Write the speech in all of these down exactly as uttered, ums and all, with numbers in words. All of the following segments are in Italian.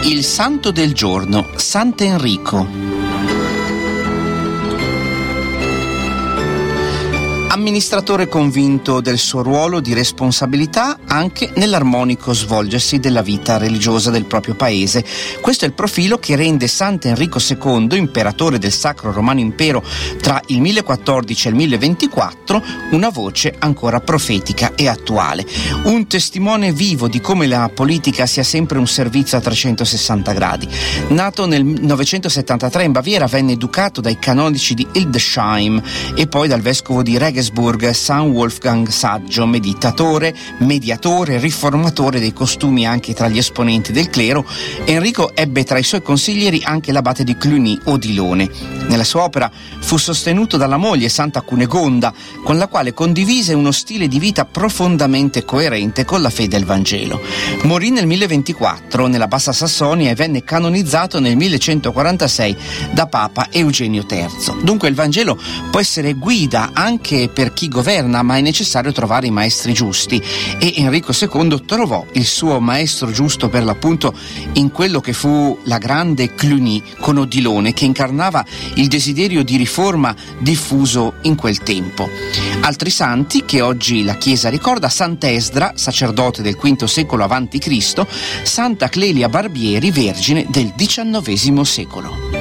Il santo del giorno, Sant'Enrico. Amministratore convinto del suo ruolo di responsabilità anche nell'armonico svolgersi della vita religiosa del proprio paese. Questo è il profilo che rende Sant'Enrico secondo, imperatore del Sacro Romano Impero tra il millequattordici e il milleventiquattro, una voce ancora profetica e attuale. Un testimone vivo di come la politica sia sempre un servizio a trecentosessanta gradi. Nato nel novecentosettantatré in Baviera, venne educato dai canonici di Hildesheim e poi dal vescovo di Regensburg San Wolfgang Saggio, meditatore, mediatore, riformatore dei costumi anche tra gli esponenti del clero. Enrico ebbe tra i suoi consiglieri anche l'abate di Cluny, Odilone. Nella sua opera fu sostenuto dalla moglie Santa Cunegonda, con la quale condivise uno stile di vita profondamente coerente con la fede al Vangelo. Morì nel milleventiquattro nella Bassa Sassonia e venne canonizzato nel millecentoquarantasei da Papa Eugenio terzo. Dunque il Vangelo può essere guida anche per chi governa, ma è necessario trovare i maestri giusti, e Enrico secondo trovò il suo maestro giusto per l'appunto in quello che fu la grande Cluny con Odilone, che incarnava il desiderio di riforma diffuso in quel tempo. Altri santi che oggi la Chiesa ricorda: Sant'Esdra, sacerdote del quinto secolo avanti Cristo, Santa Clelia Barbieri, vergine del diciannovesimo secolo.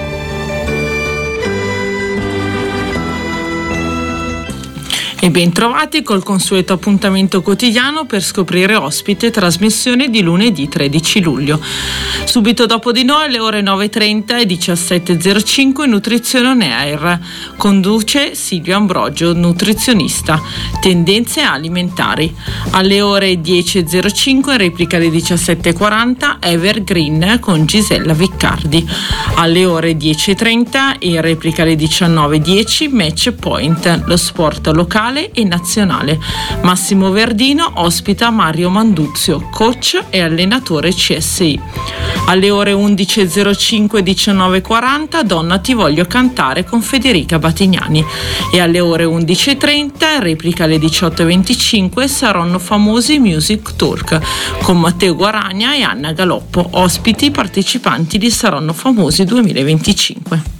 E ben trovati col consueto appuntamento quotidiano per scoprire ospite, trasmissione di lunedì tredici luglio. Subito dopo di noi alle ore nove e trenta e diciassette e zero cinque Nutrizione on Air. Conduce Silvio Ambrogio, nutrizionista. Tendenze alimentari. Alle ore dieci e zero cinque, replica alle diciassette e quaranta, Evergreen con Gisella Viccardi. Alle ore dieci e trenta e replica alle diciannove e dieci, Match Point, lo sport locale e nazionale. Massimo Verdino ospita Mario Manduzio, coach e allenatore C S I. Alle ore undici e zero cinque e diciannove e quaranta, Donna ti voglio cantare con Federica Batignani. E alle ore undici e trenta, replica alle diciotto e venticinque, Saranno famosi Music Talk con Matteo Guaragna e Anna Galoppo, ospiti partecipanti di Saranno famosi duemilaventicinque.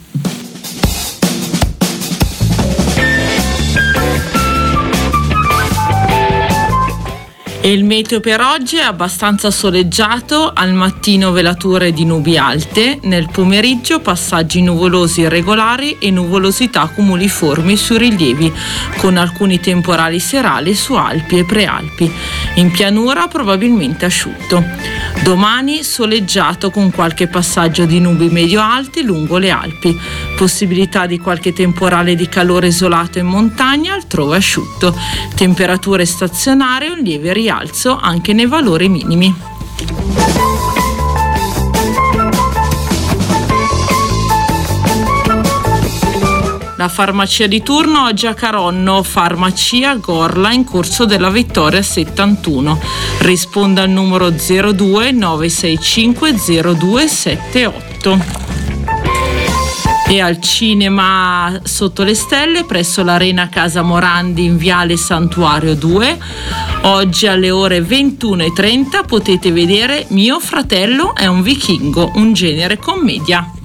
E il meteo per oggi è abbastanza soleggiato, al mattino velature di nubi alte, nel pomeriggio passaggi nuvolosi irregolari e nuvolosità cumuliformi su rilievi, con alcuni temporali serali su Alpi e Prealpi. In pianura probabilmente asciutto. Domani soleggiato con qualche passaggio di nubi medio-alti lungo le Alpi. Possibilità di qualche temporale di calore isolato in montagna, altrove asciutto. Temperature stazionarie, un lieve rialzo anche nei valori minimi. La farmacia di turno oggi a Caronno, farmacia Gorla in Corso della Vittoria settantuno. Risponda al numero zero due nove sei cinque zero due sette otto. E al cinema Sotto le Stelle presso l'Arena Casa Morandi in Viale Santuario due, oggi alle ore ventuno e trenta potete vedere Mio fratello è un vichingo, un genere commedia.